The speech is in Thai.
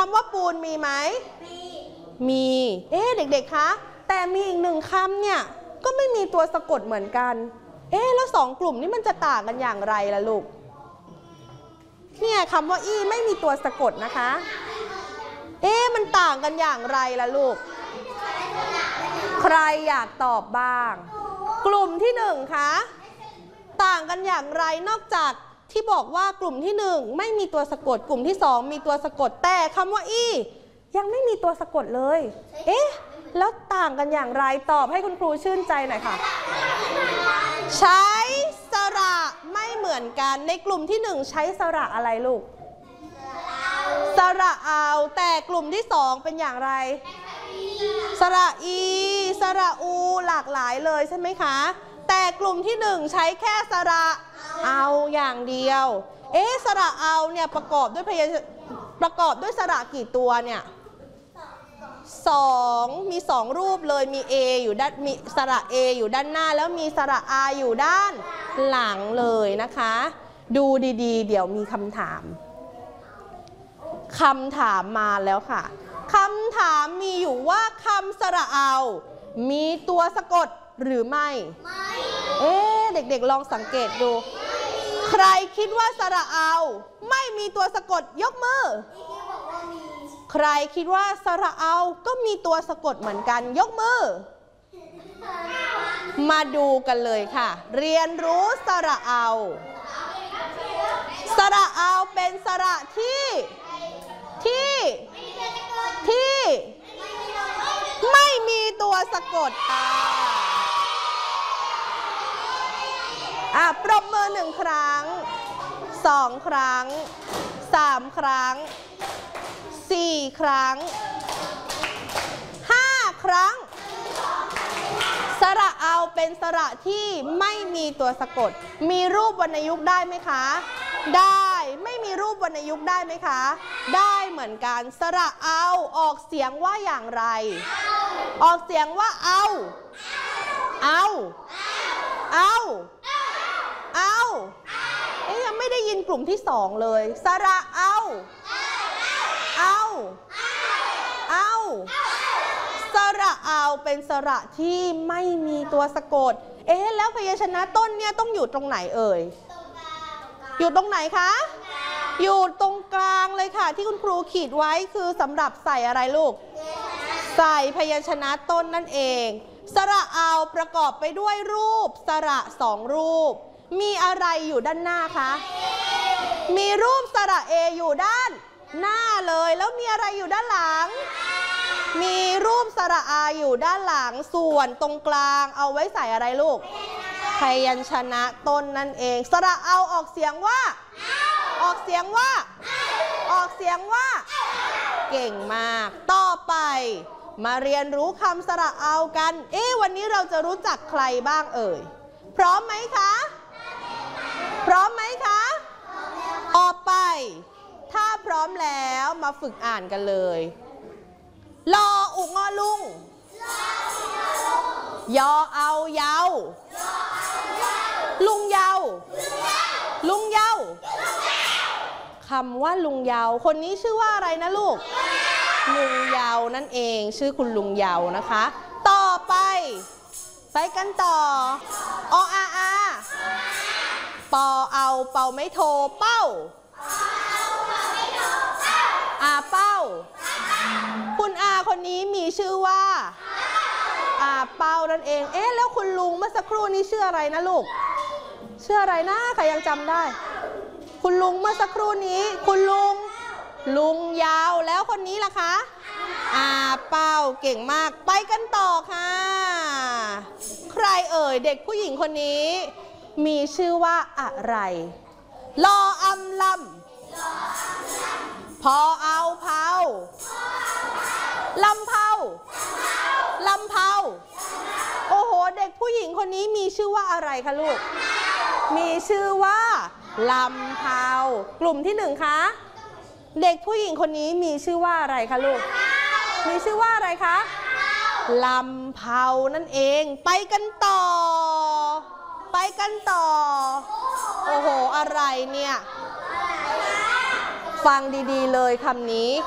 ำว่าปูนมีไหมมีเด็กๆคะแต่มีอีกหนึ่งคำเนี่ยก็ไม่มีตัวสะกดเหมือนกันแล้วสองกลุ่มนี้มันจะต่างกันอย่างไรล่ะลูกเนี่ยคำว่าอี้ไม่มีตัวสะกดนะคะมันต่างกันอย่างไรล่ะลูกใครอยากตอบบ้างกลุ่มที่หนึ่งคะต่างกันอย่างไรนอกจากที่บอกว่ากลุ่มที่หนึ่งไม่มีตัวสะกดกลุ่มที่สองมีตัวสะกดแต่คำว่าอี้ยังไม่มีตัวสะกดเลยแล้วต่างกันอย่างไรตอบให้คุณครูชื่นใจหน่อยค่ะใช้สระไม่เหมือนกันในกลุ่มที่หนึ่งใช้สระอะไรลูกสระเอาแต่กลุ่มที่สองเป็นอย่างไรสระอีสระอูหลากหลายเลยใช่ไหมคะแต่กลุ่มที่หนึ่งใช้แค่สระเอาอย่างเดียวสระเอาเนี่ยประกอบด้วยสระกี่ตัวเนี่ยมี2รูปเลยมี A อยู่ด้านมีสระ A อยู่ด้านหน้าแล้วมีสระ R อยู่ด้านหลังเลยนะคะดูดีๆเดี๋ยวมีคำถามมาแล้วค่ะคำถามมีอยู่ว่าคำสระเอามีตัวสะกดหรือไม่เด็กๆลองสังเกตดูใครคิดว่าสระเอาไม่มีตัวสะกดยกมือใครคิดว่าสระเอาก็มีตัวสะกดเหมือนกันยกมือมาดูกันเลยค่ะเรียนรู้สระเอาสระเอาเป็นสระที่ไม่มีตัวสะกดปรบมือ1ครั้ง2ครั้ง3ครั้ง4ครั้ง5ครั้งสระเอาเป็นสระที่ไม่มีตัวสะกดมีรูปวรรณยุกต์ได้ไหมคะได้ไม่มีรูปวรรณยุกต์ได้ไหมคะได้เหมือนกันสระเอาออกเสียงว่าอย่างไรออกเสียงว่าเอายังไม่ได้ยินกลุ่มที่สองเลยสระเอาสระเอาเป็นสระที่ไม่มีตัวสะกดแล้วพยัญชนะต้นเนี่ยต้องอยู่ตรงไหนเอ่ยอยู่ตรงไหนคะอยู่ตรงกลางเลยค่ะที่คุณครูขีดไว้คือสำหรับใส่อะไรลูกใส่พยัญชนะต้นนั่นเองสระเอาประกอบไปด้วยรูปสระ2รูปมีอะไรอยู่ด้านหน้าคะมีรูปสระเออยู่ด้านหน้าเลยแล้วมีอะไรอยู่ด้านหลังมีรูปสระอาอยู่ด้านหลังส่วนตรงกลางเอาไว้ใส่อะไรลูกพยัญชนะต้นนั่นเองสระเอาออกเสียงว่าเก่งมากต่อไปมาเรียนรู้คำสระเอากันวันนี้เราจะรู้จักใครบ้างเอ่ยพร้อมไหมคะต่อไปถ้าพร้อมแล้วมาฝึกอ่านกันเลยลออุงอลุงยอเอาเยาลุงเยาคำว่าลุงเยาคนนี้ชื่อว่าอะไรนะลูกลุงเยานั่นเองชื่อคุณลุงเยานะคะต่อไปกันต่อออาปอเอาเป่าไม่โทเป้าเป้าคุณอาคนนี้มีชื่อว่าเป้านั่นเองแล้วคุณลุงเมื่อสักครู่นี้ชื่ออะไรนะลูกชื่ออะไรนะใครยังจำได้คุณลุงเมื่อสักครู่นี้คุณลุงยาวแล้วคนนี้ล่ะคะเป้าเก่งมากไปกันต่อค่ะใครเอ่ยเด็กผู้หญิงคนนี้มีชื่อว่าอะไรลออำลำพอเอาเผาลำเผาโอ้โหเด็กผู้หญิงคนนี้มีชื่อว่าอะไรคะลูกมีชื่อว่าลำเผากลุ่มที่1คะเด็กผู้หญิงคนนี้มีชื่อว่าอะไรคะลูกมีชื่อว่าอะไรคะลำเผานั่นเองไปกันต่อโอ้โหอะไรเนี่ยฟังดีๆเลยคำนี้